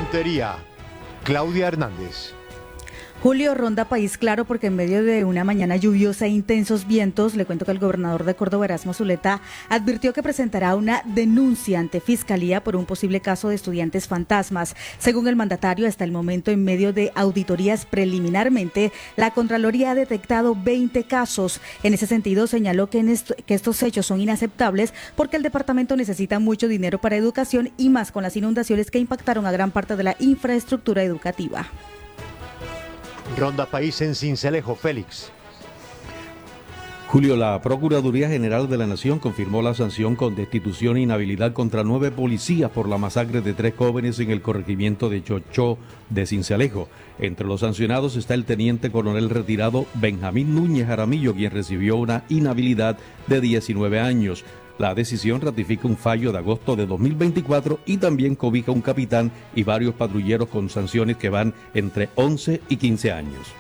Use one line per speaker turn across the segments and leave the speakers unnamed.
Montería, Claudia Hernández.
Julio, ronda país claro porque en medio de una mañana lluviosa e intensos vientos, le cuento que el gobernador de Córdoba, Erasmo Zuleta, advirtió que presentará una denuncia ante Fiscalía por un posible caso de estudiantes fantasmas. Según el mandatario, hasta el momento, en medio de auditorías preliminarmente, la Contraloría ha detectado 20 casos. En ese sentido, señaló que estos hechos son inaceptables porque el departamento necesita mucho dinero para educación y más con las inundaciones que impactaron a gran parte de la infraestructura educativa.
Ronda país en Sincelejo, Félix.
Julio, la Procuraduría General de la Nación confirmó la sanción con destitución e inhabilidad contra 9 policías por la masacre de 3 jóvenes en el corregimiento de Chochó de Sincelejo. Entre los sancionados está el teniente coronel retirado Benjamín Núñez Jaramillo, quien recibió una inhabilidad de 19 años. La decisión ratifica un fallo de agosto de 2024 y también cobija un capitán y varios patrulleros con sanciones que van entre 11 y 15 años.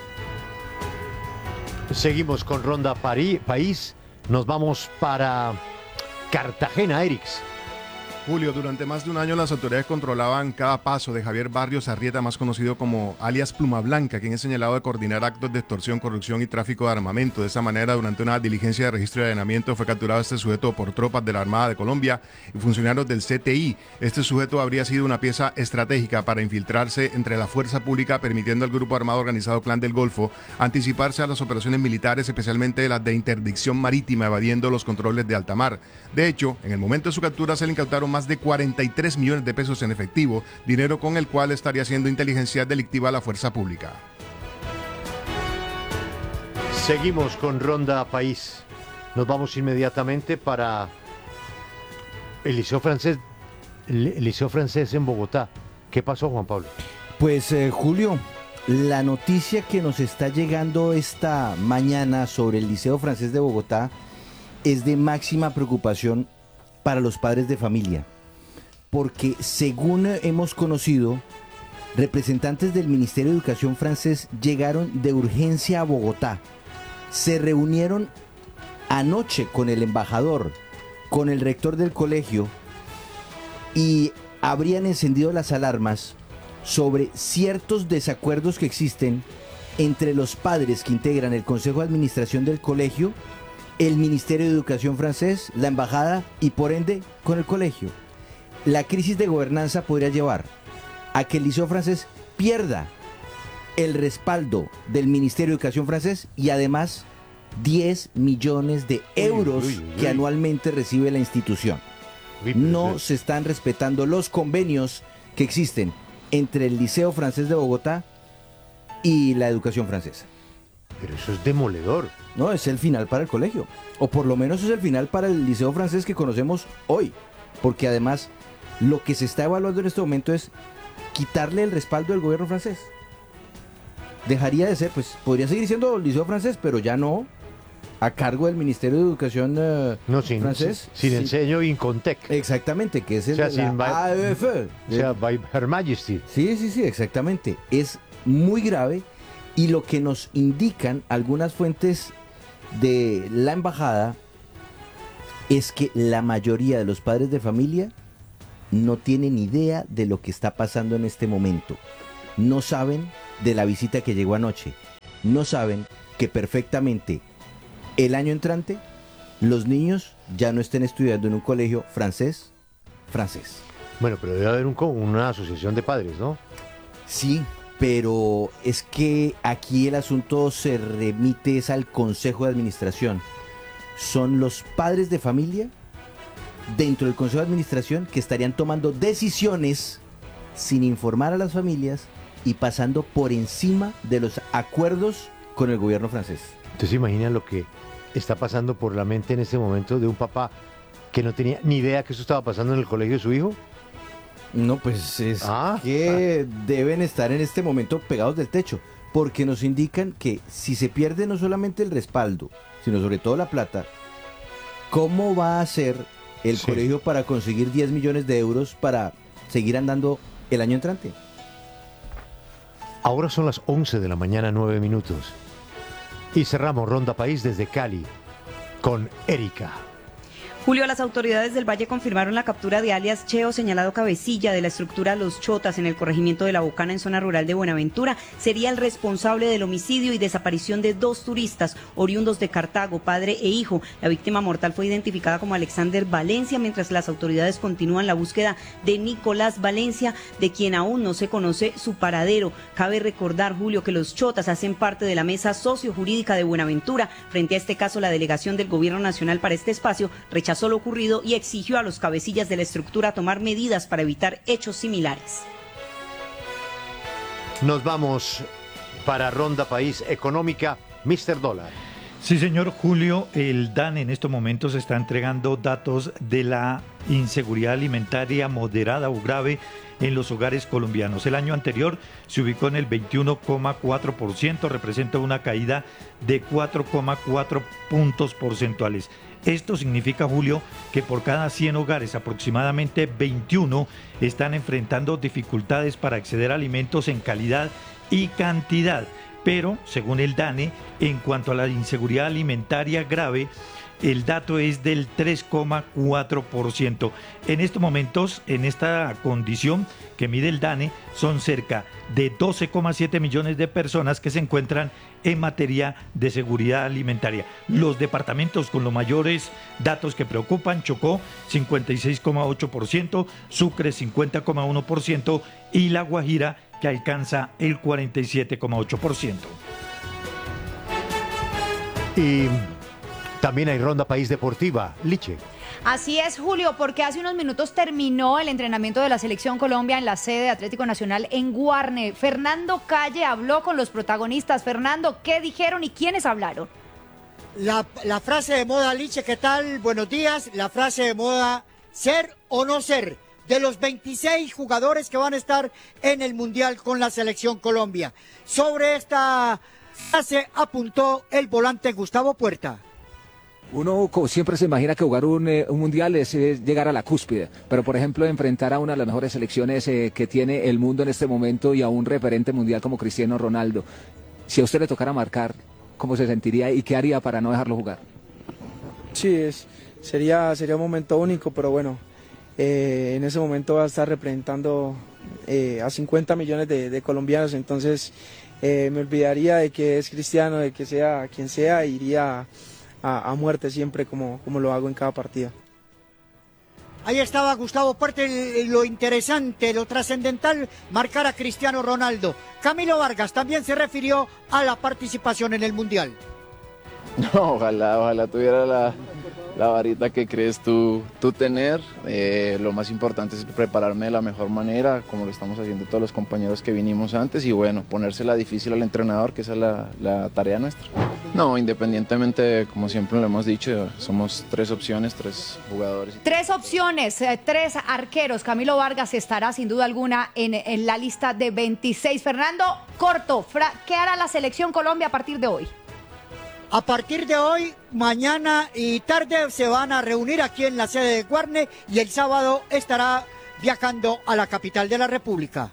Seguimos con Ronda País. Nos vamos para Cartagena, Erix.
Julio, durante más de un año las autoridades controlaban cada paso de Javier Barrios Arrieta, más conocido como alias Pluma Blanca, quien es señalado de coordinar actos de extorsión, corrupción y tráfico de armamento. De esa manera, durante una diligencia de registro y allanamiento, fue capturado este sujeto por tropas de la Armada de Colombia y funcionarios del CTI. Este sujeto habría sido una pieza estratégica para infiltrarse entre la fuerza pública, permitiendo al grupo armado organizado Clan del Golfo anticiparse a las operaciones militares, especialmente las de interdicción marítima, evadiendo los controles de alta mar. De hecho, en el momento de su captura se le incautaron más de 43 millones de pesos en efectivo, dinero con el cual estaría haciendo inteligencia delictiva a la fuerza pública.
Seguimos con Ronda País. Nos vamos inmediatamente para el Liceo Francés en Bogotá. ¿Qué pasó, Juan Pablo?
Pues Julio, la noticia que nos está llegando esta mañana sobre el Liceo Francés de Bogotá es de máxima preocupación para los padres de familia, porque según hemos conocido, representantes del Ministerio de Educación francés llegaron de urgencia a Bogotá, se reunieron anoche con el embajador, con el rector del colegio y habrían encendido las alarmas sobre ciertos desacuerdos que existen entre los padres que integran el Consejo de Administración del colegio, el Ministerio de Educación francés, la embajada y por ende con el colegio. La crisis de gobernanza podría llevar a que el Liceo francés pierda el respaldo del Ministerio de Educación francés y además 10 millones de euros que anualmente recibe la institución. No se están respetando los convenios que existen entre el Liceo Francés de Bogotá y la educación francesa.
Pero eso es demoledor.
No, es el final para el colegio. O por lo menos es el final para el Liceo Francés que conocemos hoy. Porque además, lo que se está evaluando en este momento es quitarle el respaldo del gobierno francés. Dejaría de ser, pues, podría seguir siendo el Liceo Francés, pero ya no a cargo del Ministerio de Educación francés.
Sin enseño Incontec.
Exactamente, que es el
o sea,
de la AEF.
O sea, by Her Majesty.
Sí, exactamente. Es muy grave. Y lo que nos indican algunas fuentes de la embajada es que la mayoría de los padres de familia no tienen idea de lo que está pasando en este momento. No saben de la visita que llegó anoche. No saben que perfectamente el año entrante los niños ya no estén estudiando en un colegio francés.
Bueno, pero debe haber una asociación de padres, ¿no?
Sí. Pero es que aquí el asunto se remite al Consejo de Administración. Son los padres de familia dentro del Consejo de Administración que estarían tomando decisiones sin informar a las familias y pasando por encima de los acuerdos con el gobierno francés.
¿Usted se imagina lo que está pasando por la mente en este momento de un papá que no tenía ni idea que eso estaba pasando en el colegio de su hijo?
No, pues es que deben estar en este momento pegados del techo, porque nos indican que si se pierde no solamente el respaldo, sino sobre todo la plata, ¿cómo va a hacer el colegio para conseguir 10 millones de euros para seguir andando el año entrante?
Ahora son las 11 de la mañana, 9 minutos. Y cerramos Ronda País desde Cali con Erika.
Julio, las autoridades del Valle confirmaron la captura de alias Cheo, señalado cabecilla de la estructura Los Chotas en el corregimiento de La Bocana, en zona rural de Buenaventura. Sería el responsable del homicidio y desaparición de 2 turistas oriundos de Cartago, padre e hijo. La víctima mortal fue identificada como Alexander Valencia, mientras las autoridades continúan la búsqueda de Nicolás Valencia, de quien aún no se conoce su paradero. Cabe recordar, Julio, que Los Chotas hacen parte de la mesa sociojurídica de Buenaventura. Frente a este caso, la delegación del Gobierno Nacional para este espacio rechazó lo ocurrido y exigió a los cabecillas de la estructura tomar medidas para evitar hechos similares.
Nos vamos para Ronda País Económica, Mr. Dólar.
Sí, señor Julio, el DANE en estos momentos está entregando datos de la inseguridad alimentaria moderada o grave en los hogares colombianos. El año anterior se ubicó en el 21,4%, representa una caída de 4,4 puntos porcentuales. Esto significa, Julio, que por cada 100 hogares aproximadamente 21 están enfrentando dificultades para acceder a alimentos en calidad y cantidad. Pero, según el DANE, en cuanto a la inseguridad alimentaria grave, el dato es del 3,4%. En estos momentos, en esta condición que mide el DANE, son cerca de 12,7 millones de personas que se encuentran en materia de seguridad alimentaria. Los departamentos con los mayores datos que preocupan: Chocó 56,8%, Sucre 50,1% y La Guajira, que alcanza el 47,8%.
Y también hay Ronda País Deportiva. Liche.
Así es, Julio, porque hace unos minutos terminó el entrenamiento de la Selección Colombia en la sede de Atlético Nacional en Guarne. Fernando Calle habló con los protagonistas. Fernando, ¿qué dijeron y quiénes hablaron?
La frase de moda, Liche, ¿qué tal? Buenos días. La frase de moda, ser o no ser, de los 26 jugadores que van a estar en el Mundial con la Selección Colombia. Sobre esta frase apuntó el volante Gustavo Puerta.
Uno siempre se imagina que jugar un mundial es llegar a la cúspide, pero por ejemplo enfrentar a una de las mejores selecciones que tiene el mundo en este momento y a un referente mundial como Cristiano Ronaldo, si a usted le tocara marcar, ¿cómo se sentiría y qué haría para no dejarlo jugar?
Sí, sería un momento único, pero bueno, en ese momento va a estar representando a 50 millones de colombianos, entonces me olvidaría de que es Cristiano, de que sea quien sea, iría a muerte siempre como lo hago en cada partida.
Ahí estaba Gustavo Puerta, lo interesante, lo trascendental, marcar a Cristiano Ronaldo. Camilo Vargas también se refirió a la participación en el Mundial.
No, ojalá tuviera la varita que crees tú tener. Lo más importante es prepararme de la mejor manera, como lo estamos haciendo todos los compañeros que vinimos antes, y bueno, ponérsela difícil al entrenador, que esa es la tarea nuestra. No, independientemente, como siempre lo hemos dicho, somos 3 opciones, 3 jugadores.
3 opciones, 3 arqueros. Camilo Vargas estará sin duda alguna en la lista de 26. Fernando, corto, ¿qué hará la Selección Colombia a partir de hoy?
A partir de hoy, mañana y tarde se van a reunir aquí en la sede de Guarne y el sábado estará viajando a la capital de la República.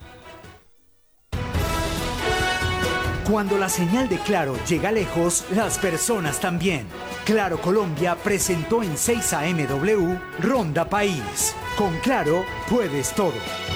Cuando la señal de Claro llega lejos, las personas también. Claro Colombia presentó en 6 AMW Ronda País. Con Claro puedes todo.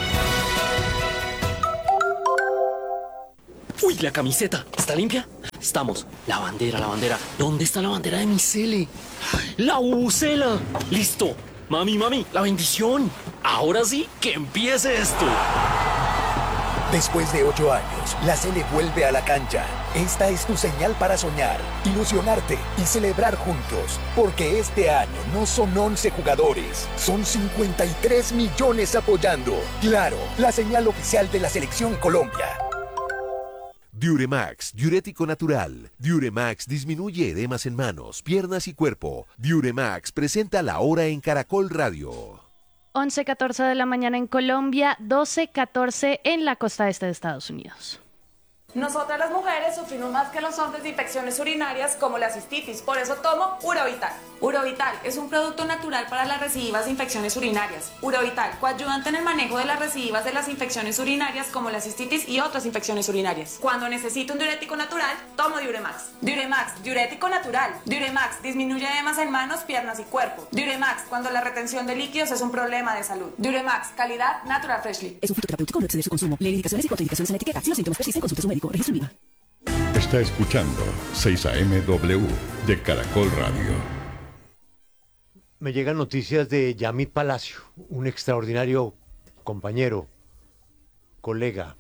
Uy, la camiseta, ¿está limpia? Estamos. La bandera. ¿Dónde está la bandera de mi Cele? ¡La bubucela! ¡Listo! Mami, la bendición. Ahora sí, que empiece esto.
Después de 8 años, la Cele vuelve a la cancha. Esta es tu señal para soñar, ilusionarte y celebrar juntos. Porque este año no son 11 jugadores, son 53 millones apoyando. Claro, la señal oficial de la Selección Colombia.
Diuremax, diurético natural. Diuremax disminuye edemas en manos, piernas y cuerpo. Diuremax presenta la hora en Caracol Radio.
11:14 de la mañana en Colombia, 12:14 en la costa este de Estados Unidos.
Nosotras las mujeres sufrimos más que los hombres de infecciones urinarias como la cistitis, por eso tomo Uravital. Urovital es un producto natural para las recidivas de infecciones urinarias. Urovital, coayudante en el manejo de las recidivas de las infecciones urinarias como la cistitis y otras infecciones urinarias. Cuando necesito un diurético natural, tomo Diuremax. Diuremax, diurético natural. Diuremax disminuye edemas en manos, piernas y cuerpo. Diuremax, cuando la retención de líquidos es un problema de salud. Diuremax, calidad Natural Freshly.
Es un fitoterapéutico, no excede su consumo. Lee indicaciones y contraindicaciones en la etiqueta. Si los síntomas persisten, consulte a su médico. Registro en IVA.
Está escuchando 6am de Caracol Radio.
Me llegan noticias de Yamit Palacio, un extraordinario compañero, colega.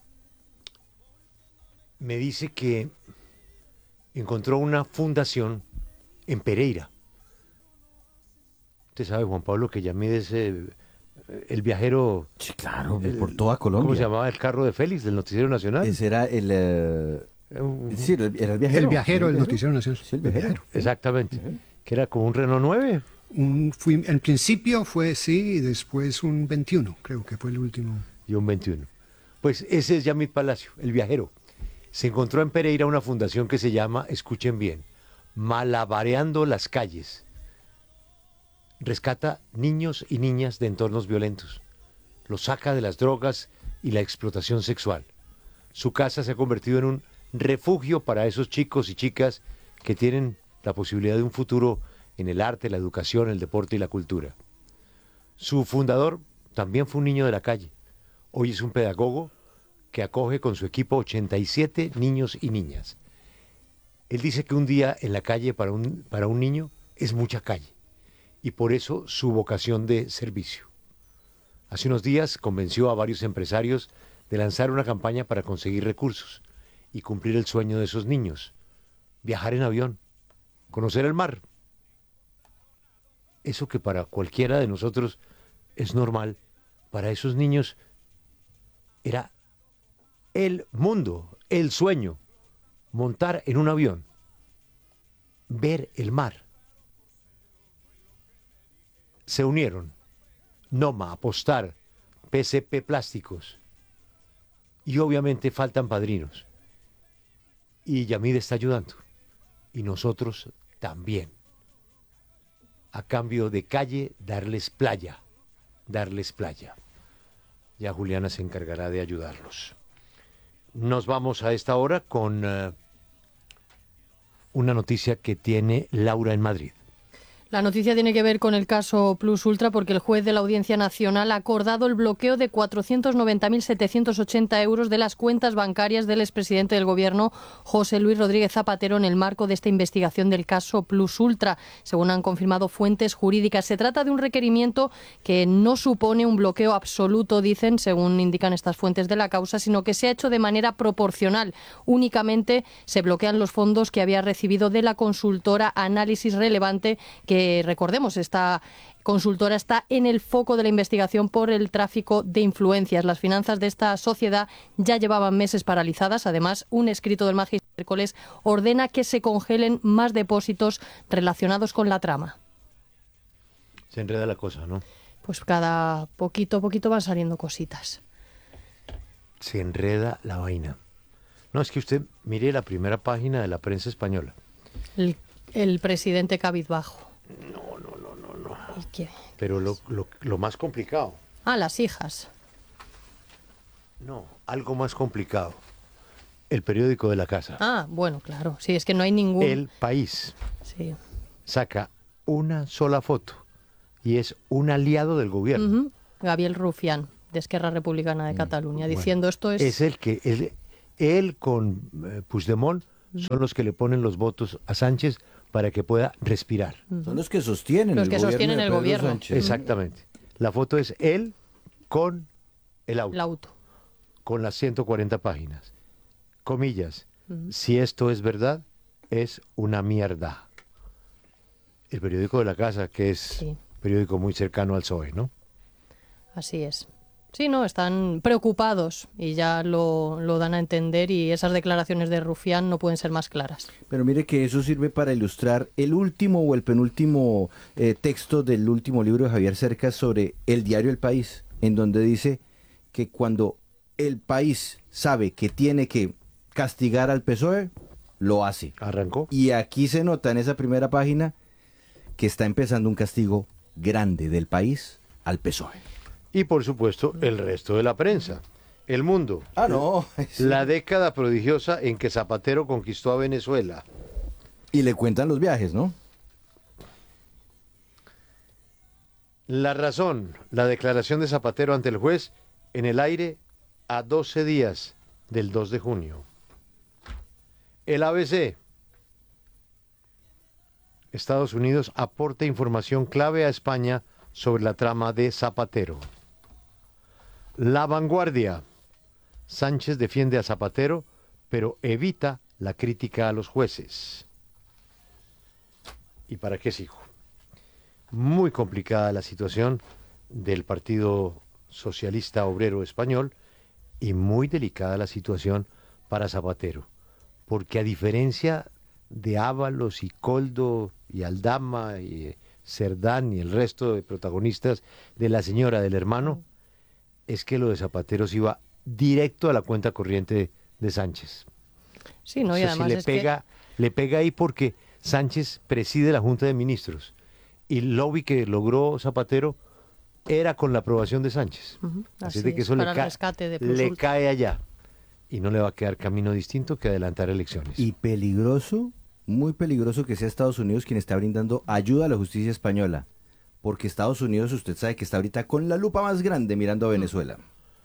Me dice que encontró una fundación en Pereira. Usted sabe, Juan Pablo, que Yamit es el viajero.
Sí, claro, por toda Colombia.
¿Cómo se llamaba el carro de Félix, del Noticiero Nacional?
Ese era el. Sí, era el viajero.
El viajero del Noticiero Nacional.
Sí, el viajero.
Exactamente. Que era como un Renault 9.
En principio fue, sí, y después un 21, creo que fue el último.
Y un 21. Pues ese es Yamit Palacio, el viajero. Se encontró en Pereira una fundación que se llama, escuchen bien, Malabareando las Calles. Rescata niños y niñas de entornos violentos. Los saca de las drogas y la explotación sexual. Su casa se ha convertido en un refugio para esos chicos y chicas que tienen la posibilidad de un futuro en el arte, la educación, el deporte y la cultura. Su fundador también fue un niño de la calle. Hoy es un pedagogo que acoge con su equipo 87 niños y niñas. Él dice que un día en la calle para un niño es mucha calle y por eso su vocación de servicio. Hace unos días convenció a varios empresarios de lanzar una campaña para conseguir recursos y cumplir el sueño de esos niños, viajar en avión, conocer el mar. Eso que para cualquiera de nosotros es normal, para esos niños era el mundo, el sueño, montar en un avión, ver el mar. Se unieron Noma, Apostar, PCP Plásticos y obviamente faltan padrinos. Y Yamid está ayudando y nosotros también. A cambio de calle, darles playa. Ya Juliana se encargará de ayudarlos. Nos vamos a esta hora con una noticia que tiene Laura en Madrid.
La noticia tiene que ver con el caso Plus Ultra porque el juez de la Audiencia Nacional ha acordado el bloqueo de 490.780 euros de las cuentas bancarias del expresidente del Gobierno, José Luis Rodríguez Zapatero, en el marco de esta investigación del caso Plus Ultra, según han confirmado fuentes jurídicas. Se trata de un requerimiento que no supone un bloqueo absoluto, dicen, según indican estas fuentes de la causa, sino que se ha hecho de manera proporcional. Únicamente se bloquean los fondos que había recibido de la consultora Análisis Relevante, que recordemos, esta consultora está en el foco de la investigación por el tráfico de influencias. Las finanzas de esta sociedad ya llevaban meses paralizadas. Además, un escrito del magistrado miércoles ordena que se congelen más depósitos relacionados con la trama.
Se enreda la cosa, ¿no?
Pues cada poquito van saliendo cositas.
Se enreda la vaina. No, es que usted mire la primera página de la prensa española.
El presidente cabizbajo.
No.
¿Y qué?
Pero lo más complicado.
Las hijas.
No, algo más complicado. El periódico de la casa.
Bueno, claro. Sí, es que no hay ningún...
El País.
Sí.
Saca una sola foto y es un aliado del gobierno.
Gabriel Rufián, de Esquerra Republicana de Cataluña, diciendo esto es...
Es el que... Él con Puigdemont son los que le ponen los votos a Sánchez para que pueda respirar.
Son los que sostienen
el gobierno.
Sánchez.
Exactamente. La foto es él con el auto. Con las 140 páginas. Comillas. Si esto es verdad, es una mierda. El periódico de la casa, que es periódico muy cercano al PSOE, ¿no?
Así es. Sí, no, están preocupados y ya lo dan a entender, y esas declaraciones de Rufián no pueden ser más claras.
Pero mire que eso sirve para ilustrar el último o el penúltimo texto del último libro de Javier Cercas sobre el diario El País, en donde dice que cuando el país sabe que tiene que castigar al PSOE, lo hace.
Arrancó.
Y aquí se nota en esa primera página que está empezando un castigo grande del país al PSOE.
Y por supuesto, el resto de la prensa. El Mundo.
Ah, no.
La década prodigiosa en que Zapatero conquistó a Venezuela.
Y le cuentan los viajes, ¿no?
La Razón, la declaración de Zapatero ante el juez en el aire a 12 días del 2 de junio. El ABC. Estados Unidos aporta información clave a España sobre la trama de Zapatero. La Vanguardia. Sánchez defiende a Zapatero, pero evita la crítica a los jueces. ¿Y para qué sigo? Muy complicada la situación del Partido Socialista Obrero Español y muy delicada la situación para Zapatero, porque a diferencia de Ábalos y Coldo y Aldama y Cerdán y el resto de protagonistas de la señora del hermano, es que lo de Zapatero se iba directo a la cuenta corriente de Sánchez.
Sí, no, y además
le pega ahí porque Sánchez preside la Junta de Ministros y el lobby que logró Zapatero era con la aprobación de Sánchez. Así de que eso le cae allá y no le va a quedar camino distinto que adelantar elecciones.
Y peligroso, muy peligroso que sea Estados Unidos quien está brindando ayuda a la justicia española, porque Estados Unidos usted sabe que está ahorita con la lupa más grande mirando a Venezuela.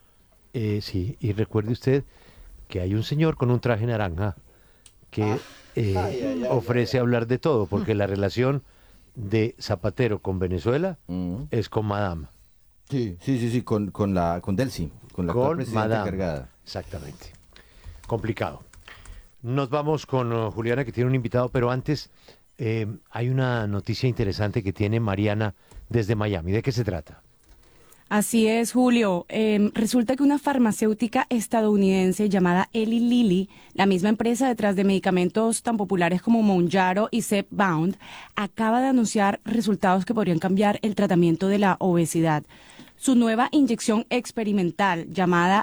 Sí, y recuerde usted que hay un señor con un traje naranja que ofrece hablar de todo, porque la relación de Zapatero con Venezuela es con Madame.
Sí, con Delcy, con la actual presidenta encargada.
Exactamente. Complicado. Nos vamos con Juliana, que tiene un invitado, pero antes hay una noticia interesante que tiene Mariana desde Miami. ¿De qué se trata?
Así es, Julio. Resulta que una farmacéutica estadounidense llamada Eli Lilly, la misma empresa detrás de medicamentos tan populares como Mounjaro y Zepbound, acaba de anunciar resultados que podrían cambiar el tratamiento de la obesidad. Su nueva inyección experimental, llamada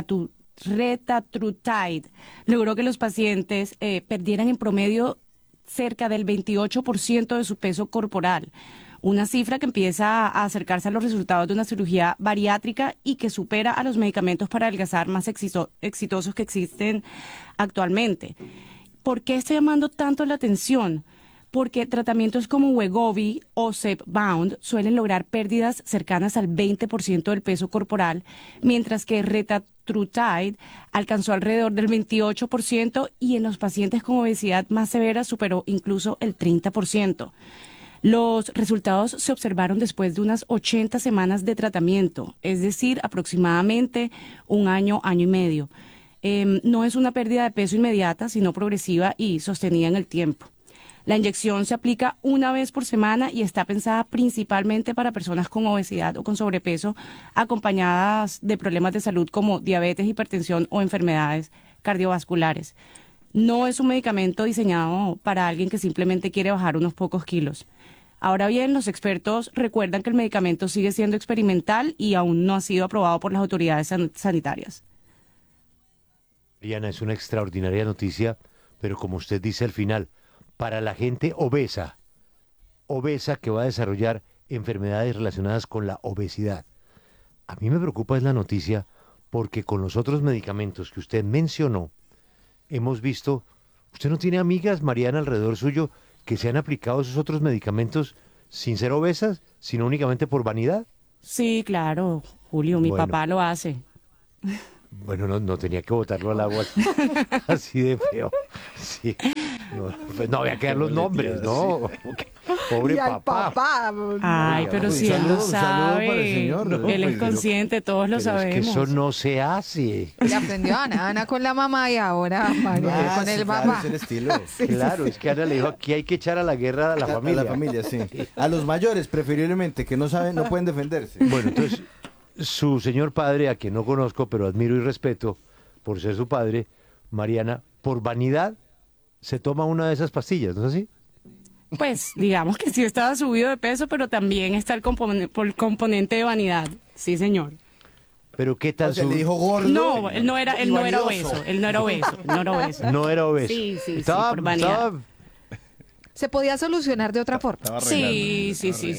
Retatrutide, logró que los pacientes perdieran en promedio cerca del 28% de su peso corporal. Una cifra que empieza a acercarse a los resultados de una cirugía bariátrica y que supera a los medicamentos para adelgazar más exitosos que existen actualmente. ¿Por qué está llamando tanto la atención? Porque tratamientos como Wegovy o Zepbound suelen lograr pérdidas cercanas al 20% del peso corporal, mientras que Retatrutide alcanzó alrededor del 28% y en los pacientes con obesidad más severa superó incluso el 30%. Los resultados se observaron después de unas 80 semanas de tratamiento, es decir, aproximadamente un año, año y medio. No es una pérdida de peso inmediata, sino progresiva y sostenida en el tiempo. La inyección se aplica una vez por semana y está pensada principalmente para personas con obesidad o con sobrepeso, acompañadas de problemas de salud como diabetes, hipertensión o enfermedades cardiovasculares. No es un medicamento diseñado para alguien que simplemente quiere bajar unos pocos kilos. Ahora bien, los expertos recuerdan que el medicamento sigue siendo experimental y aún no ha sido aprobado por las autoridades sanitarias.
Diana, es una extraordinaria noticia, pero como usted dice al final, para la gente obesa que va a desarrollar enfermedades relacionadas con la obesidad. A mí me preocupa es la noticia porque con los otros medicamentos que usted mencionó, hemos visto, ¿usted no tiene amigas, Mariana, alrededor suyo, que se han aplicado esos otros medicamentos sin ser obesas, sino únicamente por vanidad?
Sí, claro, Julio, mi papá lo hace.
Bueno, no tenía que botarlo al agua así de feo. Sí. No había que dar los nombres, ¿no? Pobre papá.
Ay, pero si él lo sabe, él es consciente, todos lo sabemos.
Es que eso no se hace.
Le aprendió Ana con la mamá y ahora María con el papá.
Es el estilo.
Claro, es que Ana le dijo, aquí hay que echar a la guerra a la familia.
A la familia, sí. A los mayores, preferiblemente, que no saben, no pueden defenderse.
Bueno, entonces, su señor padre, a quien no conozco, pero admiro y respeto por ser su padre, Mariana, por vanidad, se toma una de esas pastillas, ¿no es así?
Pues digamos que sí estaba subido de peso, pero también está el componente de vanidad. Sí, señor.
Pero ¿qué tal
le dijo gordo?
No, él no era obeso.
No era obeso.
Sí, por vanidad.
Se podía solucionar de otra forma.
Sí.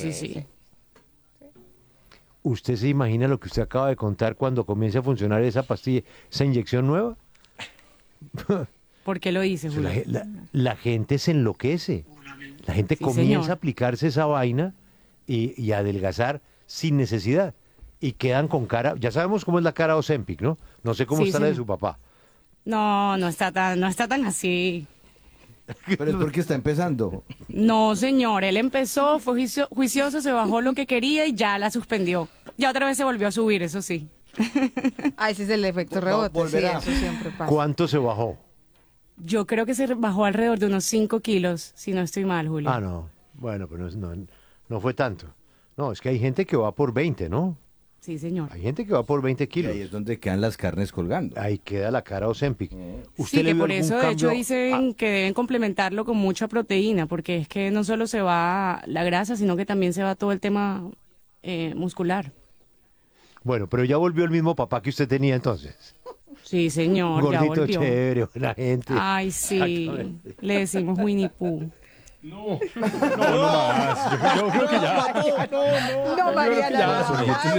¿Usted se imagina lo que usted acaba de contar cuando comience a funcionar esa pastilla, esa inyección nueva?
¿Por qué lo dice, Julio?
La gente se enloquece. La gente comienza
señor.
a aplicarse esa vaina y a adelgazar sin necesidad. Y quedan con cara, ya sabemos cómo es la cara de Ozempic, ¿no? No sé cómo
Sí,
está la de
señor.
su papá.
No está tan así.
Pero es porque está empezando.
No, señor, él empezó, fue juicioso, se bajó lo que quería y ya la suspendió. Ya otra vez se volvió a subir, eso sí.
Ah, ese es el efecto rebote. Sí,
volverá.
eso siempre pasa.
¿Cuánto se bajó?
Yo creo que se bajó alrededor de unos 5 kilos, si no estoy mal, Julio.
Ah, no. Bueno, pero no fue tanto. No, es que hay gente que va por 20, ¿no?
Sí, señor.
Hay gente que va por 20 kilos.
Y ahí es donde quedan las carnes colgando.
Ahí queda la cara Ozempic.
Sí, que
vio
por
algún
eso, de hecho,
cambio?
dicen que deben complementarlo con mucha proteína, porque es que no solo se va la grasa, sino que también se va todo el tema muscular.
Bueno, pero ya volvió el mismo papá que usted tenía entonces.
Sí, señor, ya
Gordito,
volvió.
chévere, buena gente.
Ay, sí,
Exactamente.
le decimos Winnie Pooh.
No más. Yo creo que ya.
No, Mariana.
Ya, suficientes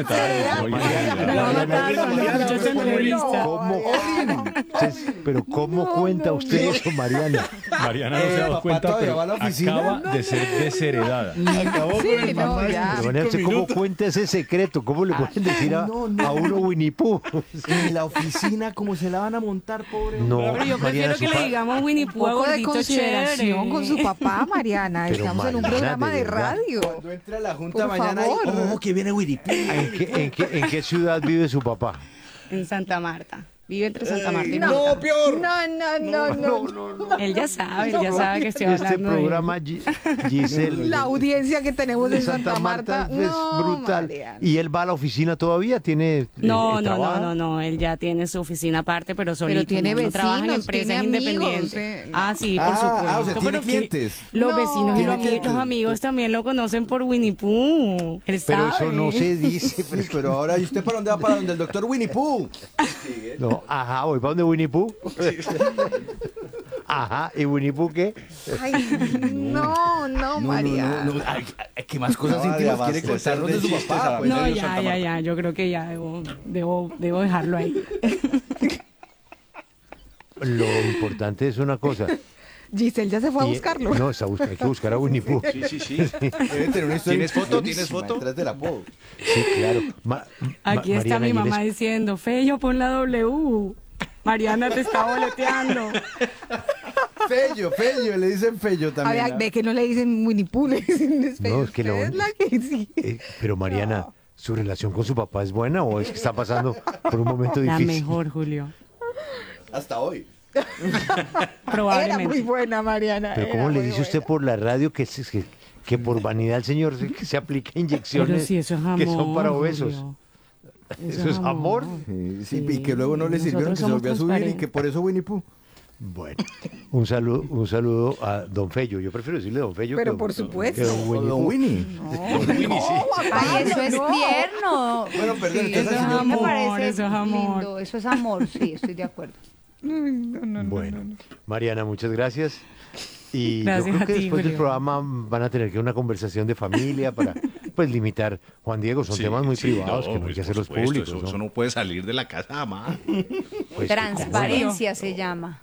detalles.
Pero ¿cómo cuenta usted eso, Mariana?
Mariana no se ha dado cuenta, pero acaba de ser desheredada.
Acabó
Sí,
con el
no,
mamá.
ya.
Pero, Mariana, ¿usted cómo cuenta ese secreto? ¿Cómo le pueden decir a uno Winnie Pooh?
En la oficina, ¿cómo se la van a montar, pobre?
No,
Pero yo
Mariana,
prefiero que
su
le
pa-
digamos Winnie
Un
Pooh a
poco de
gordito
consideración
chévere.
con su papá, Mariana.
Pero
Estamos en un
Mariana,
programa
de
de
verdad.
radio.
Cuando entra a la junta
Por
mañana,
favor.
que viene Winnie Pooh.
¿En qué ciudad vive su papá?
En Santa Marta. Vive entre Santa Marta y
No,
Bogotá.
peor. No.
Él ya sabe que estoy
Este
hablando de él.
programa, Giselle,
La audiencia que tenemos
de
en Santa Marta.
es
No,
brutal.
Mariana.
¿Y él va a la oficina todavía? ¿Tiene
No, él ya tiene su oficina aparte, pero solito.
tiene
no trabaja en
vecinos,
empresas
tiene amigos,
independientes. Ah, sí, por supuesto.
o sea, tiene
Pero que
clientes.
Los
No.
vecinos y
Tiene clientes.
los amigos también lo conocen por Winnie Pooh. Él
Pero eso
sabe.
no se dice.
Pero ahora, ¿y usted para dónde va? Para donde el doctor Winnie Pooh.
No, ajá, voy para donde Winnie Pooh. Ajá, ¿y Winnie Pooh qué?
Ay, no, Mariana.
Ay, ¿qué más cosas íntimas quiere contarnos de su papá? Pues,
No, ya, yo creo que ya debo dejarlo ahí.
Lo importante es una cosa.
Giselle ya se fue a
y-
buscarlo.
No, hay que buscar a Winnie Pooh.
Sí.
Debe tener una historia
¿Tienes foto?
buenísima detrás del apodo.
Sí, claro.
Aquí está
Mariana,
mi
¿y él
mamá
es-
diciendo, Fello, pon la W. Mariana te está boleteando.
Fello, le dicen Fello
A
también.
ver, ve que no le dicen Winnie Pooh, le dicen
No, es que
Usted es la que sí.
Pero Mariana, ¿su relación con su papá es buena o es que está pasando por un momento
La
difícil?
mejor, Julio.
Hasta hoy.
Era
Probablemente.
muy buena, Mariana.
Pero
era
¿cómo le
muy
dice usted por la radio que por vanidad el señor que se aplica inyecciones
Pero si eso es amor,
que son para obesos?
Julio.
¿Eso es amor?
Sí, y que luego no le sirvieron, que se
Nosotros
volvió a
somos
subir y que por eso Winnie Pooh.
Bueno, un saludo a don Fello. Yo prefiero decirle don Fello
Pero
que
por supuesto.
que don Winnie
Don
Pooh.
Winnie.
Ay, eso es tierno.
Bueno, perdón,
Sí,
entonces
eso
el señor
me
Pooh.
parece
Eso es amor.
lindo. Eso es amor, sí, estoy de acuerdo.
Bueno, Mariana, muchas gracias. Y
Gracias
yo creo
a
que
ti,
después del
Julio.
programa van a tener que una conversación de familia para pues limitar. Juan Diego, son temas muy privados que no hay que hacerlos públicos.
Eso,
¿no?
eso no puede salir de la casa jamás.
Pues,
Transparencia se llama.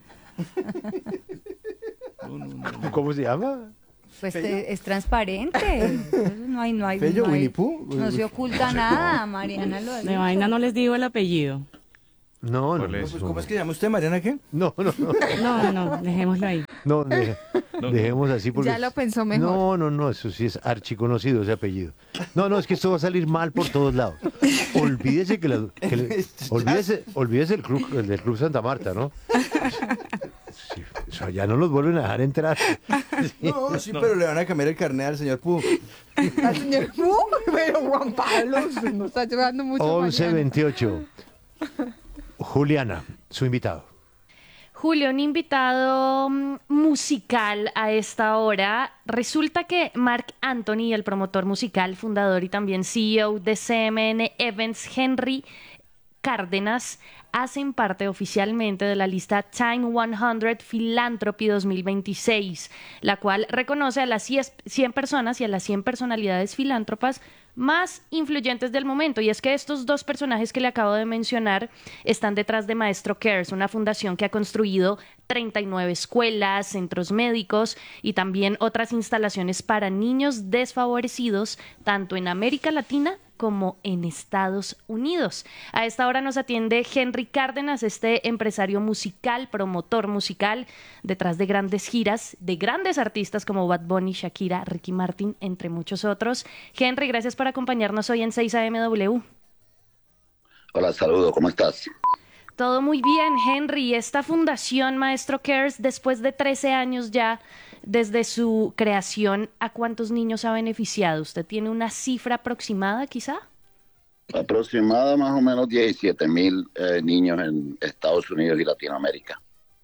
¿Cómo se llama?
Pues es transparente. No hay,
Fello,
no hay-
Winnie Pooh.
no se oculta nada, Mariana lo ha
De
dicho.
vaina no les digo el apellido.
No, no,
Pues, ¿cómo es que llama usted, Mariana, qué?
no,
No, dejémoslo ahí.
no, dejemos así porque
Ya lo pensó mejor.
No, eso sí es archiconocido ese apellido. No, es que esto va a salir mal por todos lados. Olvídese olvídese el del Club Santa Marta, ¿no? Sí, o sea, ya no los vuelven a dejar entrar.
No, sí, pero le van a cambiar el carnet al señor Pooh.
Al señor Pooh, pero Juan Pablo se nos está llevando mucho.
11:28. Juliana, su invitado.
Julio, un invitado musical a esta hora. Resulta que Marc Anthony, el promotor musical, fundador y también CEO de CMN Events, Henry, Cárdenas hacen parte oficialmente de la lista Time 100 Philanthropy 2026, la cual reconoce a las 100 personas y a las 100 personalidades filántropas más influyentes del momento. Y es que estos dos personajes que le acabo de mencionar están detrás de Maestro Cares, una fundación que ha construido 39 escuelas, centros médicos y también otras instalaciones para niños desfavorecidos, tanto en América Latina como en Estados Unidos. A esta hora nos atiende Henry Cárdenas, este empresario musical, promotor musical, detrás de grandes giras, de grandes artistas como Bad Bunny, Shakira, Ricky Martin, entre muchos otros. Henry, gracias por acompañarnos hoy en 6AMW.
Hola, saludos, ¿cómo estás?
Todo muy bien, Henry. Esta fundación Maestro Cares, después de 13 años ya desde su creación, ¿a cuántos niños ha beneficiado? ¿Usted tiene una cifra aproximada, quizá?
Aproximada más o menos 17,000 niños en Estados Unidos y Latinoamérica.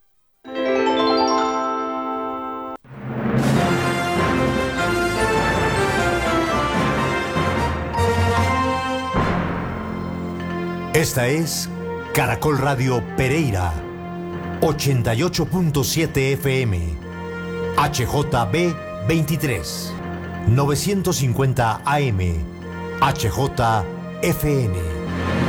Esta es Caracol Radio Pereira, 88.7 FM. HJB 23, 950 AM, HJFN.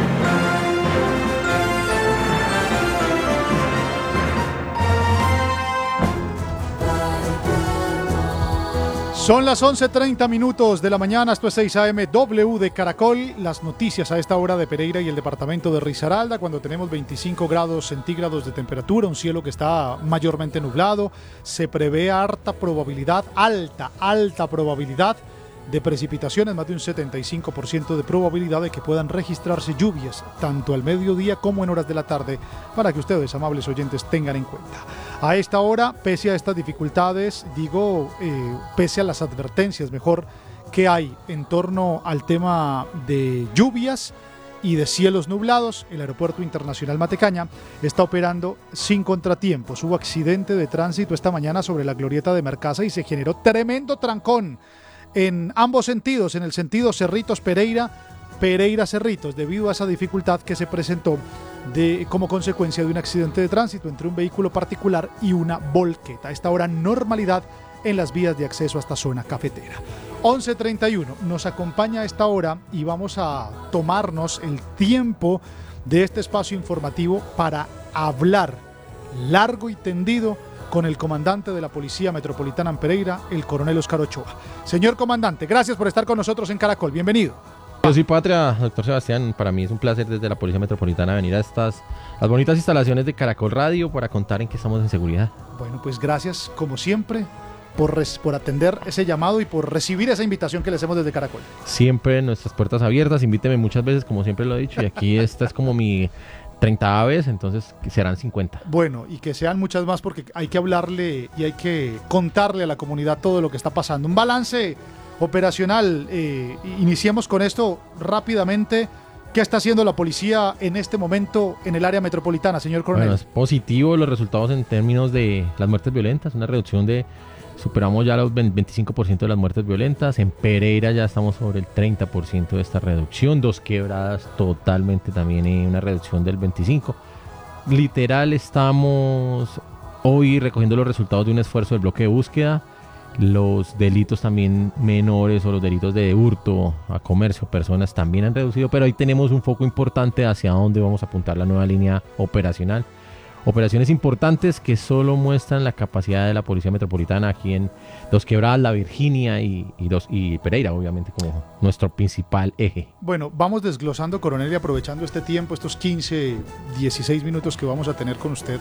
Son las 11:30 de la mañana, esto es 6AMW de Caracol, las noticias a esta hora de Pereira y el departamento de Risaralda, cuando tenemos 25 grados centígrados de temperatura, un cielo que está mayormente nublado, se prevé alta probabilidad de precipitaciones, más de un 75% de probabilidad de que puedan registrarse lluvias, tanto al mediodía como en horas de la tarde, para que ustedes, amables oyentes, tengan en cuenta. A esta hora, pese a estas dificultades, pese a las advertencias, que hay en torno al tema de lluvias y de cielos nublados, el Aeropuerto Internacional Matecaña está operando sin contratiempos. Hubo accidente de tránsito esta mañana sobre la glorieta de Mercaza y se generó tremendo trancón en ambos sentidos, en el sentido Cerritos-Pereira, Pereira-Cerritos, debido a esa dificultad que se presentó como consecuencia de un accidente de tránsito entre un vehículo particular y una volqueta. A esta hora, normalidad en las vías de acceso a esta zona cafetera. 11:31, nos acompaña a esta hora y vamos a tomarnos el tiempo de este espacio informativo para hablar largo y tendido con el comandante de la Policía Metropolitana en Pereira, el coronel Óscar Ochoa. Señor comandante, gracias por estar con nosotros en Caracol. Bienvenido.
Yo soy Patria, doctor Sebastián. Para mí es un placer desde la Policía Metropolitana venir a las bonitas instalaciones de Caracol Radio para contar en qué estamos en seguridad.
Bueno, pues gracias, como siempre, por atender ese llamado y por recibir esa invitación que le hacemos desde Caracol.
Siempre nuestras puertas abiertas, invíteme muchas veces, como siempre lo he dicho, y aquí esta es como mi 30 vez, entonces serán 50.
Bueno, y que sean muchas más porque hay que hablarle y hay que contarle a la comunidad todo lo que está pasando. Un balance operacional, iniciemos con esto rápidamente. ¿Qué está haciendo la policía en este momento en el área metropolitana, señor coronel?
Bueno, es positivo los resultados en términos de las muertes violentas, una reducción superamos ya los 25% de las muertes violentas. En Pereira ya estamos sobre el 30% de esta reducción. Dos Quebradas totalmente también una reducción del 25%. Literal estamos hoy recogiendo los resultados de un esfuerzo del bloque de búsqueda. Los delitos también menores o los delitos de hurto a comercio, personas también han reducido, pero ahí tenemos un foco importante hacia dónde vamos a apuntar la nueva línea operacional. Operaciones importantes que solo muestran la capacidad de la Policía Metropolitana aquí en Dos Quebradas, La Virginia y Pereira, obviamente, como nuestro principal eje.
Bueno, vamos desglosando, coronel, y aprovechando este tiempo, estos 15, 16 minutos que vamos a tener con usted,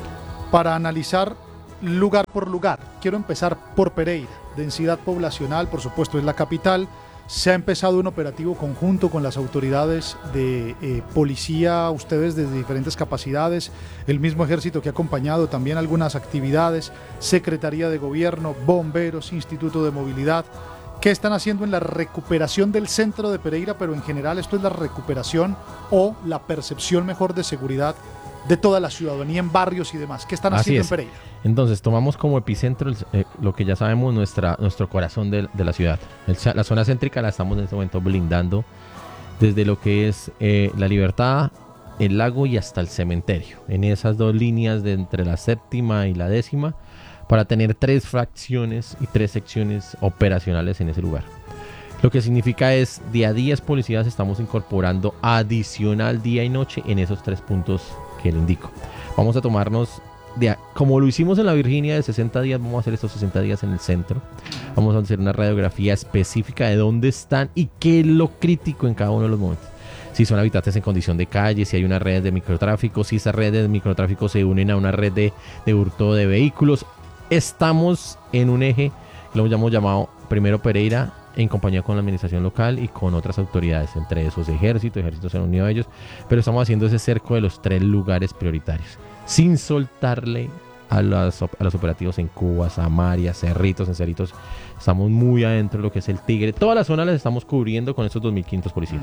para analizar lugar por lugar. Quiero empezar por Pereira. Densidad poblacional, por supuesto, es la capital. Se ha empezado un operativo conjunto con las autoridades de policía, ustedes desde diferentes capacidades, el mismo ejército que ha acompañado también algunas actividades, Secretaría de Gobierno, bomberos, Instituto de Movilidad. ¿Qué están haciendo en la recuperación del centro de Pereira? Pero en general esto es la recuperación o la percepción mejor de seguridad de toda la ciudadanía en barrios y demás. ¿Qué están haciendo en Pereira?
Entonces tomamos como epicentro lo que ya sabemos, nuestro corazón de la ciudad. La zona céntrica la estamos en este momento blindando desde lo que es La Libertad el lago y hasta el cementerio, en esas dos líneas de entre la 7ª y la 10ª, para tener 3 fracciones y 3 secciones operacionales en ese lugar. Lo que significa es, de a 10 policías estamos incorporando adicional día y noche en esos 3 puntos que le indico. Vamos a tomarnos, como lo hicimos en la Virginia de 60 días, vamos a hacer estos 60 días en el centro. Vamos a hacer una radiografía específica de dónde están y qué es lo crítico en cada uno de los momentos. Si son habitantes en condición de calle, si hay una red de microtráfico, si esas redes de microtráfico se unen a una red de hurto de vehículos. Estamos en un eje, lo hemos llamado Primero Pereira, en compañía con la administración local y con otras autoridades, entre esos ejércitos se han unido a ellos, pero estamos haciendo ese cerco de los 3 lugares prioritarios, sin soltarle a los operativos en Cuba, Samaria, Cerritos. En Cerritos estamos muy adentro de lo que es el Tigre. Todas las zonas las estamos cubriendo con estos 2.500 policías.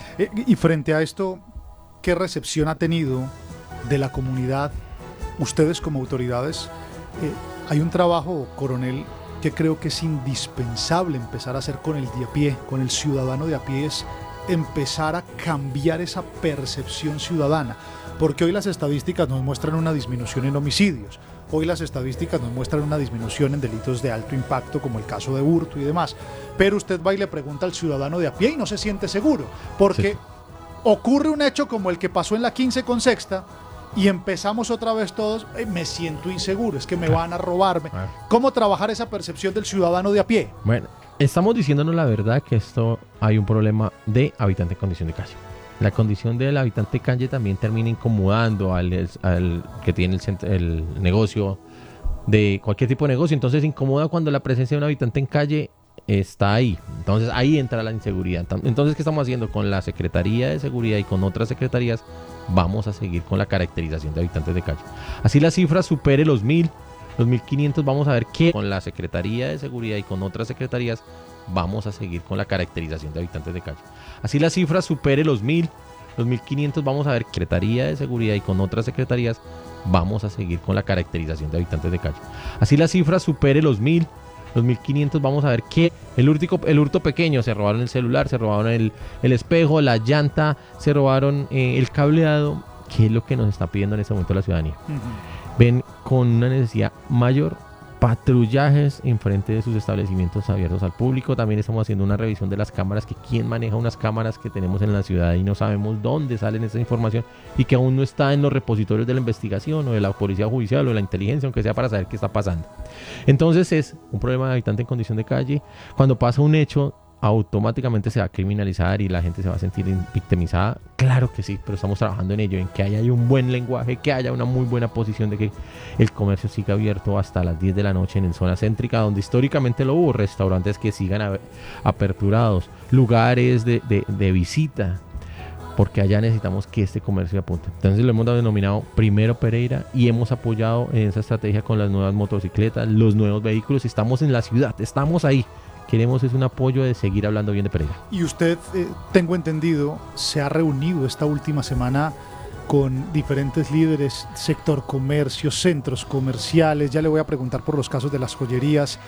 Y frente a esto, ¿qué recepción ha tenido de la comunidad ustedes como autoridades? Hay un trabajo, coronel, que creo que es indispensable empezar a hacer con el de a pie, con el ciudadano de a pie, es empezar a cambiar esa percepción ciudadana, porque hoy las estadísticas nos muestran una disminución en homicidios, hoy las estadísticas nos muestran una disminución en delitos de alto impacto como el caso de hurto y demás, pero usted va y le pregunta al ciudadano de a pie y no se siente seguro, porque ocurre un hecho como el que pasó en la 15 con Sexta, y empezamos otra vez todos, me siento inseguro, es que me van a robarme. ¿Cómo trabajar esa percepción del ciudadano de a pie?
Bueno, estamos diciéndonos la verdad que esto hay un problema de habitante en condición de calle. La condición del habitante de calle también termina incomodando al que tiene el negocio, de cualquier tipo de negocio. Entonces incomoda cuando la presencia de un habitante en calle está ahí. Entonces ahí entra la inseguridad. Entonces, ¿qué estamos haciendo? Con la Secretaría de Seguridad y con otras secretarías vamos a seguir con la caracterización de habitantes de calle. Así la cifra supere los 1.000, los 1.500, vamos a ver que con la Secretaría de Seguridad y con otras secretarías vamos a seguir con la caracterización de habitantes de calle. Así la cifra supere los 1.000, los 1.500, vamos a ver que Secretaría de Seguridad y con otras secretarías vamos a seguir con la caracterización de habitantes de calle. Así la cifra supere los 1.000, los 1.500, vamos a ver que el hurto pequeño, se robaron el celular, se robaron el espejo, la llanta, se robaron el cableado, que es lo que nos está pidiendo en este momento la ciudadanía. Ven con una necesidad mayor patrullajes en frente de sus establecimientos abiertos al público. También estamos haciendo una revisión de las cámaras, que quién maneja unas cámaras que tenemos en la ciudad y no sabemos dónde salen esa información y que aún no está en los repositorios de la investigación o de la policía judicial o de la inteligencia, aunque sea para saber qué está pasando. Entonces es un problema de habitante en condición de calle. Cuando pasa un hecho, automáticamente se va a criminalizar y la gente se va a sentir victimizada. Claro que sí, pero estamos trabajando en ello, en que haya un buen lenguaje, que haya una muy buena posición de que el comercio siga abierto hasta las 10 de la noche en zona céntrica, donde históricamente lo hubo, restaurantes que sigan aperturados, lugares de visita, porque allá necesitamos que este comercio apunte. Entonces lo hemos denominado Primero Pereira y hemos apoyado en esa estrategia con las nuevas motocicletas, los nuevos vehículos. Estamos en la ciudad, estamos ahí. Queremos es un apoyo de seguir hablando bien de Pereira.
Y usted, tengo entendido, se ha reunido esta última semana con diferentes líderes, sector comercio, centros comerciales. Ya le voy a preguntar por los casos de las joyerías.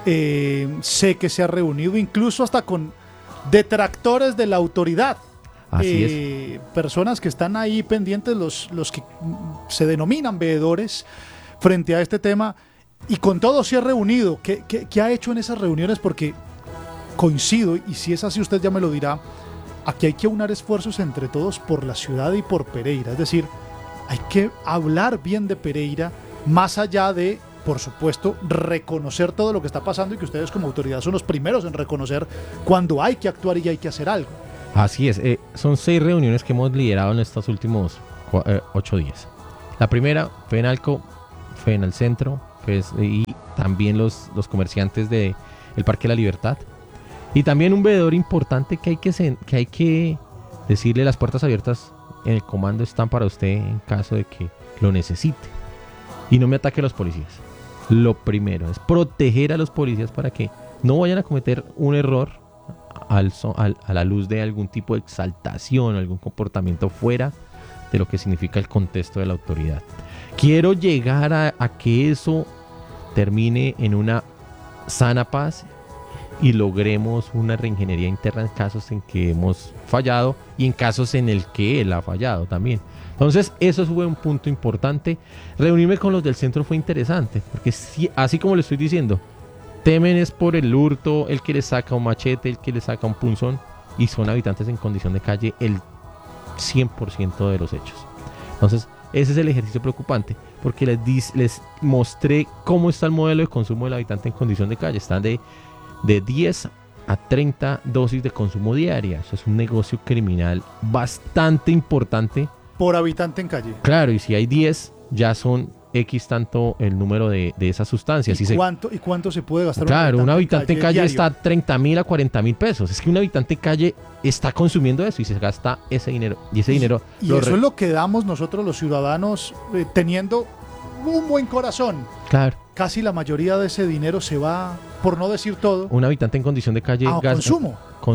Sé que se ha reunido incluso hasta con detractores de la autoridad.
Así es.
Personas que están ahí pendientes, los que se denominan veedores frente a este tema. Y con todo se ha reunido. ¿Qué ha hecho en esas reuniones? Porque coincido, y si es así usted ya me lo dirá, aquí hay que aunar esfuerzos entre todos por la ciudad y por Pereira. Es decir, hay que hablar bien de Pereira, más allá de, por supuesto, reconocer todo lo que está pasando y que ustedes como autoridad son los primeros en reconocer cuando hay que actuar y hay que hacer algo.
Así es, son 6 reuniones que hemos liderado en estos últimos 8 días. La primera fue en Alco, fue en el centro, y también los comerciantes del Parque de la Libertad. Y también un veedor importante que hay que decirle: las puertas abiertas en el comando están para usted en caso de que lo necesite. Y no me ataque a los policías. Lo primero es proteger a los policías para que no vayan a cometer un error a la luz de algún tipo de exaltación, algún comportamiento fuera de lo que significa el contexto de la autoridad. Quiero llegar a que eso termine en una sana paz y logremos una reingeniería interna en casos en que hemos fallado y en casos en el que él ha fallado también. Entonces, eso fue un punto importante. Reunirme con los del centro fue interesante, porque así como le estoy diciendo, temen es por el hurto, el que le saca un machete, el que le saca un punzón, y son habitantes en condición de calle el 100% de los hechos. Entonces, ese es el ejercicio preocupante, porque les mostré cómo está el modelo de consumo del habitante en condición de calle. Están de 10 a 30 dosis de consumo diaria. Eso es un negocio criminal bastante importante.
Por habitante en calle.
Claro, y si hay 10, ya son X tanto el número de esas sustancias.
¿Y cuánto se puede gastar?
Claro, un habitante en calle está a 30.000 a 40.000 pesos. Es que un habitante en calle está consumiendo eso y se gasta ese dinero. Y ese dinero...
Y eso es lo que damos nosotros los ciudadanos teniendo un buen corazón.
Claro.
Casi la mayoría de ese dinero se va, por no decir todo...
Un habitante en condición de calle...
consumo.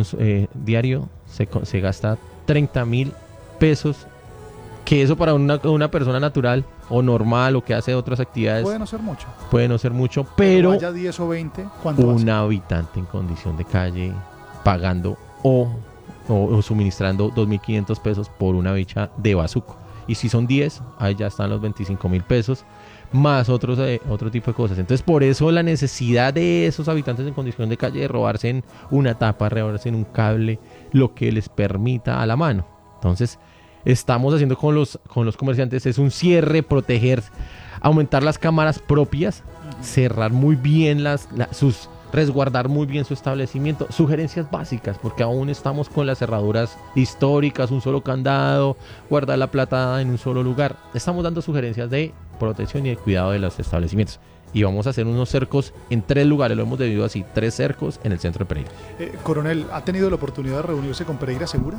Diario se gasta 30.000 pesos, que eso para una persona natural o normal o que hace otras actividades...
Puede no ser mucho.
Puede no ser mucho, pero...
Vaya 10 o 20, ¿cuánto
un
hace?
Habitante en condición de calle pagando o suministrando 2.500 pesos por una bicha de bazuco. Y si son 10, ahí ya están los 25.000 pesos, más otro tipo de cosas. Entonces, por eso la necesidad de esos habitantes en condición de calle de robarse en una tapa, robarse en un cable, lo que les permita a la mano. Entonces, estamos haciendo con los comerciantes es un cierre, proteger, aumentar las cámaras propias, cerrar muy bien resguardar muy bien su establecimiento. Sugerencias básicas, porque aún estamos con las cerraduras históricas, un solo candado, guardar la plata en un solo lugar. Estamos dando sugerencias de protección y de cuidado de los establecimientos. Y vamos a hacer unos cercos en 3 lugares, lo hemos dividido así, 3 cercos en el centro de Pereira.
Coronel, ¿ha tenido la oportunidad de reunirse con Pereira Segura?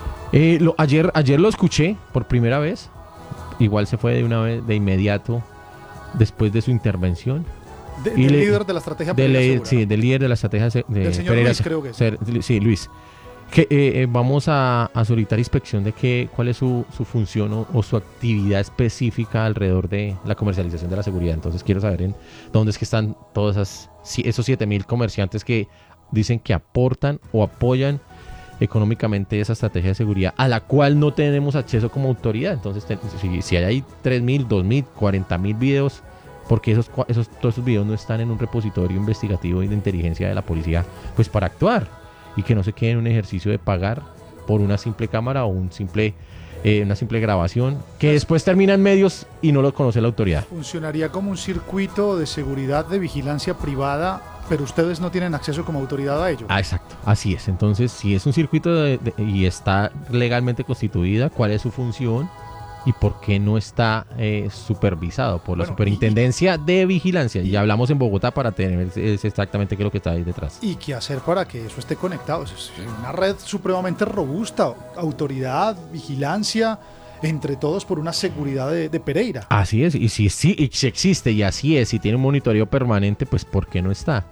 Ayer lo escuché por primera vez. Igual se fue de inmediato después de su intervención.
Del líder de la estrategia Pereira Segura.
Sí, del líder de la estrategia
del señor
Pereira,
Luis, creo que es.
Sí, Luis. Que vamos a solicitar inspección de cuál es su función o su actividad específica alrededor de la comercialización de la seguridad. Entonces quiero saber en dónde es que están todos esos 7.000 comerciantes que dicen que aportan o apoyan económicamente esa estrategia de seguridad a la cual no tenemos acceso como autoridad. Entonces si hay 3.000, 2.000, 40.000 videos, porque todos esos videos no están en un repositorio investigativo y de inteligencia de la policía, pues para actuar, y que no se quede en un ejercicio de pagar por una simple cámara o una simple grabación que después termina en medios y no lo conoce la autoridad.
Funcionaría como un circuito de seguridad, de vigilancia privada, pero ustedes no tienen acceso como autoridad a ello.
Exacto, así es. Entonces, si es un circuito y está legalmente constituida, ¿cuál es su función? ¿Y por qué no está supervisado por la Superintendencia de Vigilancia? Y hablamos en Bogotá para tener exactamente qué es lo que está ahí detrás.
¿Y qué hacer para que eso esté conectado? Es una red supremamente robusta, autoridad, vigilancia, entre todos por una seguridad de Pereira.
Así es, y si existe y así es, si tiene un monitoreo permanente, pues ¿por qué no está?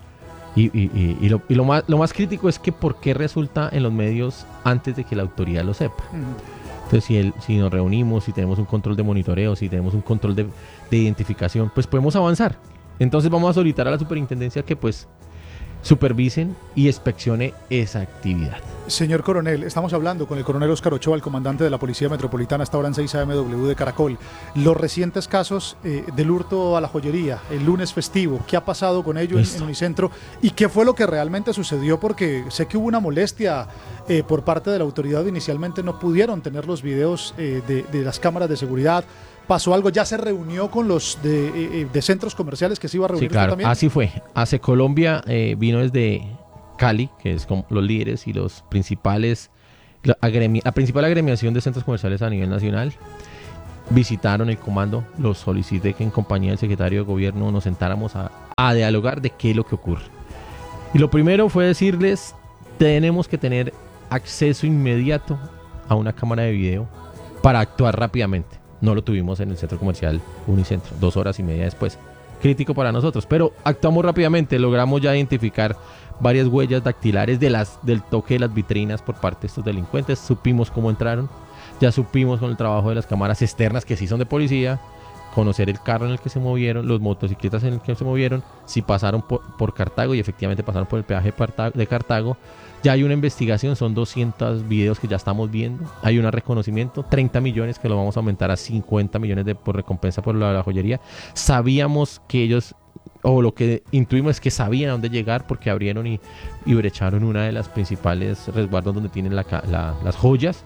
Y lo más crítico es que ¿por qué resulta en los medios antes de que la autoridad lo sepa? Entonces, si nos reunimos, si tenemos un control de monitoreo, si tenemos un control de identificación, pues podemos avanzar. Entonces vamos a solicitar a la superintendencia que pues supervisen y inspeccione esa actividad.
Señor coronel, estamos hablando con el coronel Óscar Ochoa, el comandante de la Policía Metropolitana, hasta ahora en 6 AMW de Caracol. Los recientes casos del hurto a la joyería, el lunes festivo, ¿qué ha pasado con ello en Unicentro? ¿Y qué fue lo que realmente sucedió? Porque sé que hubo una molestia por parte de la autoridad. Inicialmente no pudieron tener los videos de las cámaras de seguridad. ¿Pasó algo? ¿Ya se reunió con los de centros comerciales que se iba a reunir?
Sí, claro,
también?
Así fue. Hace Colombia vino desde Cali, que es como los líderes y los principales, la principal agremiación de centros comerciales a nivel nacional. Visitaron el comando, los solicité que en compañía del secretario de gobierno nos sentáramos a dialogar de qué es lo que ocurre. Y lo primero fue decirles, tenemos que tener acceso inmediato a una cámara de video para actuar rápidamente. No lo tuvimos en el centro comercial Unicentro, 2 horas y media después. Crítico para nosotros, pero actuamos rápidamente, logramos ya identificar varias huellas dactilares del toque de las vitrinas por parte de estos delincuentes, supimos cómo entraron, ya supimos con el trabajo de las cámaras externas que sí son de policía, conocer el carro en el que se movieron, los motocicletas en el que se movieron, si pasaron por Cartago y efectivamente pasaron por el peaje de Cartago. Ya hay una investigación, son 200 videos que ya estamos viendo, hay un reconocimiento, 30 millones que lo vamos a aumentar a 50 millones por recompensa por la joyería. Sabíamos que ellos, o lo que intuimos es que sabían a dónde llegar porque abrieron y brecharon una de las principales resguardos donde tienen las joyas.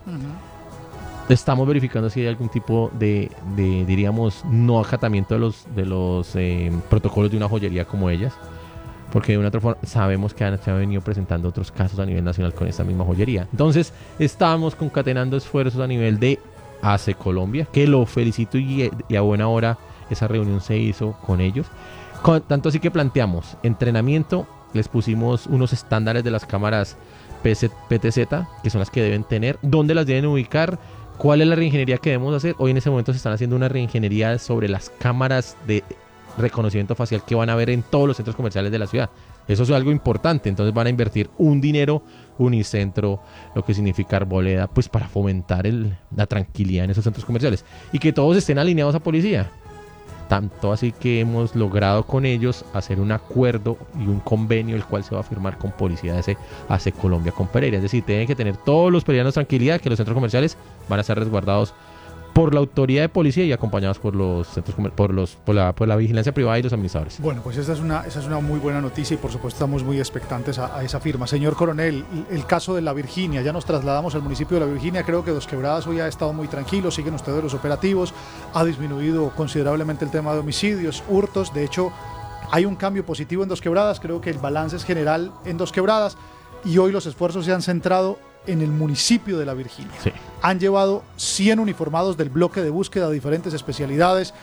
Estamos verificando si hay algún tipo de diríamos, no acatamiento de los protocolos de una joyería como ellas, porque de una otra forma sabemos que se han venido presentando otros casos a nivel nacional con esta misma joyería. Entonces estamos concatenando esfuerzos a nivel de ACE Colombia, que lo felicito y a buena hora esa reunión se hizo con ellos. Tanto así que planteamos entrenamiento, les pusimos unos estándares de las cámaras PTZ, que son las que deben tener, dónde las deben ubicar, cuál es la reingeniería que debemos hacer. Hoy en ese momento se están haciendo una reingeniería sobre las cámaras de reconocimiento facial que van a ver en todos los centros comerciales de la ciudad. Eso es algo importante, entonces van a invertir un dinero Unicentro, lo que significa Arboleda, pues para fomentar la tranquilidad en esos centros comerciales y que todos estén alineados a policía. Tanto así que hemos logrado con ellos hacer un acuerdo y un convenio el cual se va a firmar con Policía de ACE Colombia con Pereira. Es decir, tienen que tener todos los pereiranos tranquilidad que los centros comerciales van a ser resguardados por la autoridad de policía y acompañados por los centros por la vigilancia privada y los administradores.
Bueno, pues esa es una muy buena noticia y por supuesto estamos muy expectantes a esa firma. Señor coronel, el caso de La Virginia, ya nos trasladamos al municipio de La Virginia, creo que Dos Quebradas hoy ha estado muy tranquilo, siguen ustedes los operativos, ha disminuido considerablemente el tema de homicidios, hurtos, de hecho hay un cambio positivo en Dos Quebradas, creo que el balance es general en Dos Quebradas y hoy los esfuerzos se han centrado en el municipio de La Virginia. Sí. Han llevado 100 uniformados del bloque de búsqueda de diferentes especialidades,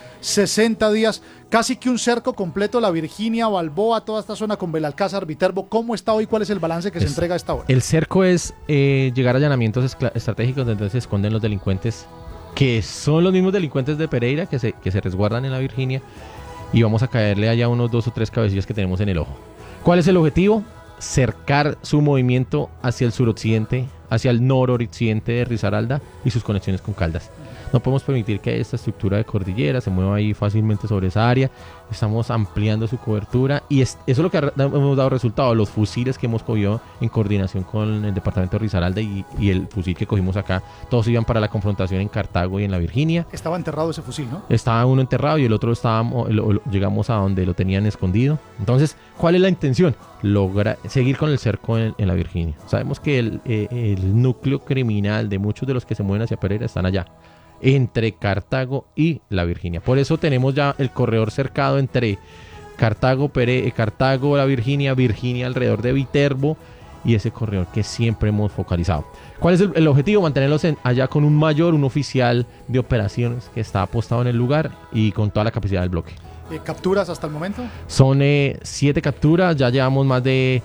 60 días, casi que un cerco completo, La Virginia, Balboa, toda esta zona con Belalcázar, Viterbo. ¿Cómo está hoy? ¿Cuál es el balance que se entrega a esta hora?
El cerco es llegar a allanamientos estratégicos donde se esconden los delincuentes, que son los mismos delincuentes de Pereira que se resguardan en La Virginia, y vamos a caerle allá unos 2 o 3 cabecillas que tenemos en el ojo. ¿Cuál es el objetivo? Cercar su movimiento hacia el suroccidente, hacia el noroccidente de Risaralda y sus conexiones con Caldas. No podemos permitir que esta estructura de cordillera se mueva ahí fácilmente sobre esa área. Estamos ampliando su cobertura y eso es lo que hemos dado resultado. Los fusiles que hemos cogido en coordinación con el departamento de Risaralda y el fusil que cogimos acá, todos iban para la confrontación en Cartago y en La Virginia.
Estaba enterrado ese fusil, ¿no?
Estaba uno enterrado y el otro llegamos a donde lo tenían escondido. Entonces, ¿cuál es la intención? Seguir con el cerco en La Virginia. Sabemos que el núcleo criminal de muchos de los que se mueven hacia Pereira están allá, entre Cartago y La Virginia. Por eso tenemos ya el corredor cercado entre Cartago, La Virginia, Virginia alrededor de Viterbo y ese corredor que siempre hemos focalizado. ¿Cuál es el objetivo? Mantenerlos allá con un oficial de operaciones que está apostado en el lugar y con toda la capacidad del bloque.
¿Capturas hasta el momento?
Son 7 capturas, ya llevamos más de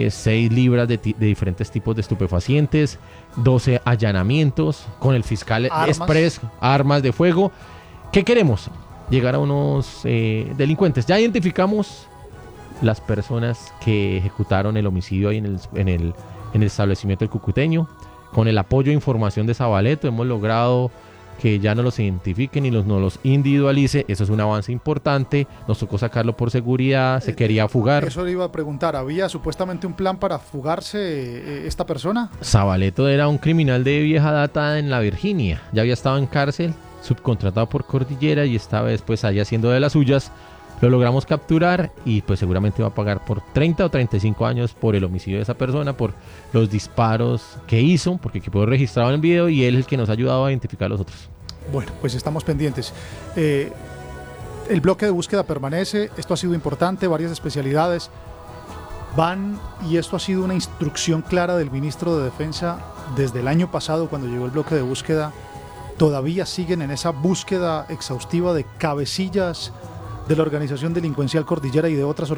6 libras de diferentes tipos de estupefacientes, 12 allanamientos con el fiscal express, armas de fuego. ¿Qué queremos? Llegar a unos delincuentes. Ya identificamos las personas que ejecutaron el homicidio ahí en el establecimiento del Cucuteño. Con el apoyo e información de Zabaleto hemos logrado que ya no los identifiquen y no los individualice. Eso es un avance importante. Nos tocó sacarlo por seguridad, se quería fugar.
Eso le iba a preguntar, ¿había supuestamente un plan para fugarse esta persona?
Zabaleto era un criminal de vieja data en La Virginia, ya había estado en cárcel, subcontratado por Cordillera y esta vez pues allá haciendo de las suyas. Lo logramos capturar y pues seguramente va a pagar por 30 o 35 años por el homicidio de esa persona, por los disparos que hizo, porque quedó registrado en el video y él es el que nos ha ayudado a identificar a los otros.
Bueno, pues estamos pendientes. El bloque de búsqueda permanece, esto ha sido importante, varias especialidades van y esto ha sido una instrucción clara del ministro de Defensa desde el año pasado cuando llegó el bloque de búsqueda. Todavía siguen en esa búsqueda exhaustiva de cabecillas de la organización delincuencial Cordillera y de otras organizaciones